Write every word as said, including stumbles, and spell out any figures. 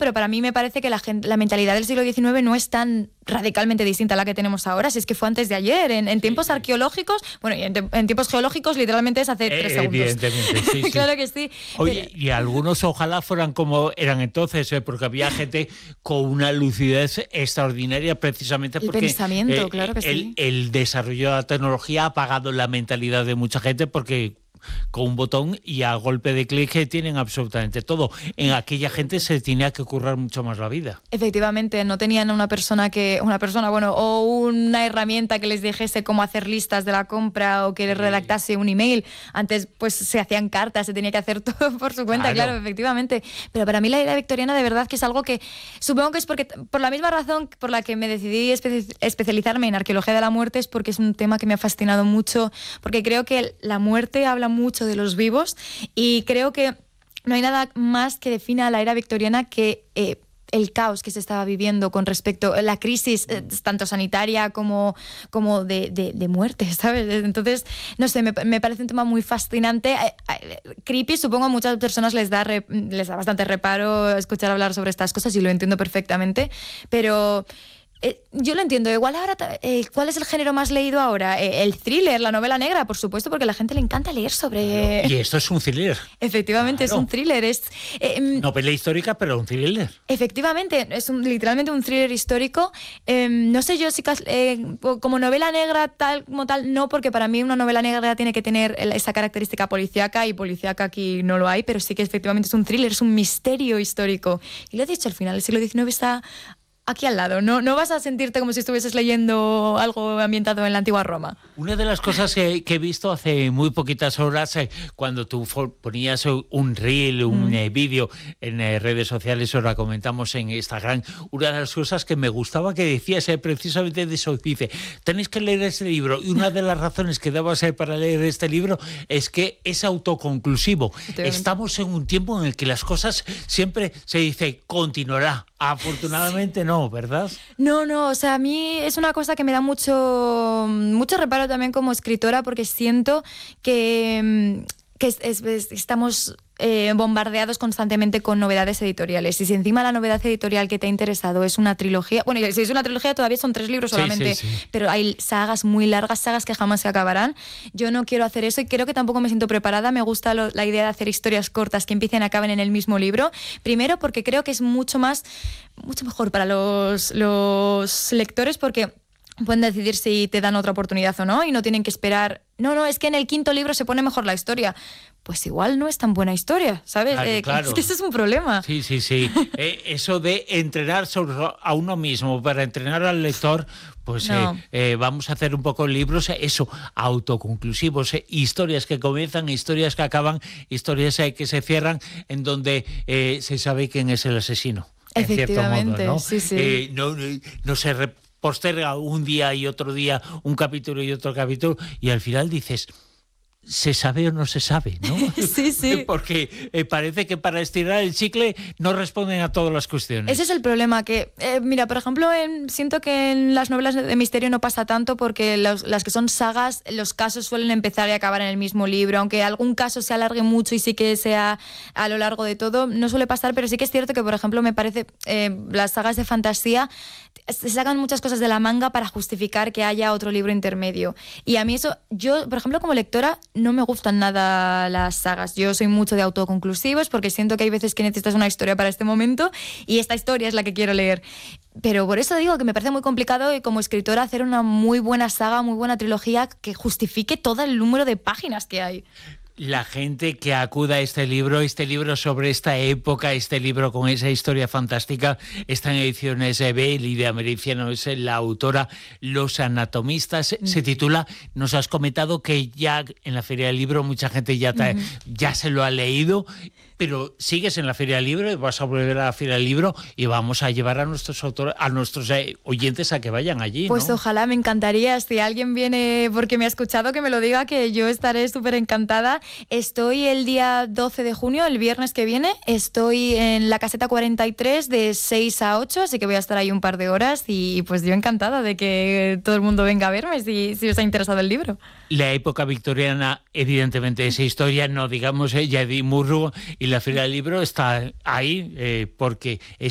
pero para mí me parece que la, gente, la mentalidad del siglo diecinueve no es tan radicalmente distinta a la que tenemos ahora, si es que fue antes de ayer, en, en tiempos arqueológicos, bueno, y en, en tiempos geológicos literalmente es hace eh, tres segundos. Evidentemente, sí, sí. Claro que sí. Oye, y algunos ojalá fueran como eran entonces, ¿eh? Porque había gente con una lucidez extraordinaria precisamente porque el pensamiento, eh, claro que el, sí. el desarrollo de la tecnología ha apagado la mentalidad de mucha gente porque con un botón y a golpe de clic tienen absolutamente todo. En aquella gente se tenía que currar mucho más la vida. Efectivamente, no tenían una persona que, una persona, bueno, o una herramienta que les dijese cómo hacer listas de la compra o que les redactase un email. Antes, pues, se hacían cartas, se tenía que hacer todo por su cuenta, claro, claro efectivamente. Pero para mí la era victoriana de verdad que es algo que, supongo que es porque, por la misma razón por la que me decidí espe- especializarme en arqueología de la muerte, es porque es un tema que me ha fascinado mucho, porque creo que la muerte habla mucho de los vivos y creo que no hay nada más que defina la era victoriana que eh, el caos que se estaba viviendo con respecto a la crisis eh, tanto sanitaria como, como de, de, de muerte, ¿sabes? Entonces, no sé, me, me parece un tema muy fascinante. Eh, eh, creepy, supongo a muchas personas les da, re, les da bastante reparo escuchar hablar sobre estas cosas y lo entiendo perfectamente, pero... Eh, yo lo entiendo. Igual ahora, eh, ¿cuál es el género más leído ahora? Eh, el thriller, la novela negra, por supuesto, porque a la gente le encanta leer sobre... Claro. Y esto es un thriller. Efectivamente, claro. Es un thriller. Es eh, novela histórica, pero un thriller. Efectivamente, es un, literalmente un thriller histórico. Eh, no sé yo si eh, como novela negra tal como tal, no, porque para mí una novela negra tiene que tener esa característica policíaca y policíaca aquí no lo hay, pero sí que efectivamente es un thriller, es un misterio histórico. Y lo he dicho, al final el siglo diecinueve está... aquí al lado, no, no vas a sentirte como si estuvieses leyendo algo ambientado en la antigua Roma. Una de las cosas que, que he visto hace muy poquitas horas, eh, cuando tú ponías un reel, un mm. eh, vídeo en eh, redes sociales, ahora comentamos en Instagram, una de las cosas que me gustaba que decías eh, precisamente de eso, dice, tenéis que leer este libro, y una de las razones que dabas eh, para leer este libro es que es autoconclusivo. Estamos en un tiempo en el que las cosas siempre se dice, continuará. Afortunadamente no, ¿verdad? No, no, o sea, a mí es una cosa que me da mucho, mucho reparo también como escritora porque siento que, que es, es, es, estamos eh, bombardeados constantemente con novedades editoriales. Y si encima la novedad editorial que te ha interesado es una trilogía, bueno, si es una trilogía todavía son tres libros solamente, sí, sí, sí. Pero hay sagas muy largas, sagas que jamás se acabarán. Yo no quiero hacer eso y creo que tampoco me siento preparada. Me gusta lo, la idea de hacer historias cortas que empiecen y acaben en el mismo libro. Primero porque creo que es mucho más, mucho mejor para los, los lectores porque pueden decidir si te dan otra oportunidad o no y no tienen que esperar, no, no, es que en el quinto libro se pone mejor la historia. Pues igual no es tan buena historia, ¿sabes? Claro, eh, claro. Es que ese es un problema. Sí, sí, sí. eh, eso de entrenar sobre a uno mismo para entrenar al lector, pues no. eh, eh, vamos a hacer un poco libros, eh, eso, autoconclusivos, eh, historias que comienzan, historias que acaban, historias eh, que se cierran, en donde eh, se sabe quién es el asesino. Efectivamente, en cierto modo, ¿no? sí, sí. Eh, no, no se re- posterga un día y otro día, un capítulo y otro capítulo, y al final dices... ¿se sabe o no se sabe? ¿No? Sí, sí. Porque eh, parece que para estirar el chicle no responden a todas las cuestiones. Ese es el problema, que, eh, mira, por ejemplo, en, siento que en las novelas de misterio no pasa tanto porque los, las que son sagas, los casos suelen empezar y acabar en el mismo libro, aunque algún caso se alargue mucho y sí que sea a lo largo de todo, no suele pasar, pero sí que es cierto que, por ejemplo, me parece, eh, las sagas de fantasía se sacan muchas cosas de la manga para justificar que haya otro libro intermedio. Y a mí eso, yo, por ejemplo, como lectora, no me gustan nada las sagas. Yo soy mucho de autoconclusivos porque siento que hay veces que necesitas una historia para este momento y esta historia es la que quiero leer. Pero por eso digo que me parece muy complicado y como escritora hacer una muy buena saga, muy buena trilogía que justifique todo el número de páginas que hay. La gente que acuda a este libro, este libro sobre esta época, este libro con esa historia fantástica, está en ediciones B, Lidia Mericiano es la autora, Los Anatomistas, mm. se titula, nos has comentado que ya en la Feria del Libro mucha gente ya, te, mm. ya se lo ha leído, pero sigues en la Feria del Libro, vas a volver a la Feria del Libro y vamos a llevar a nuestros autores, a nuestros eh, oyentes a que vayan allí, Pues ¿no? Ojalá, me encantaría, si alguien viene porque me ha escuchado que me lo diga, que yo estaré súper encantada. Estoy el día doce de junio, el viernes que viene, estoy en la caseta cuarenta y tres de seis a ocho, así que voy a estar ahí un par de horas y pues yo encantada de que todo el mundo venga a verme si, si os ha interesado el libro. La época victoriana, evidentemente, esa historia, no digamos, eh, Yadi Murru y la Feria del Libro está ahí eh, porque es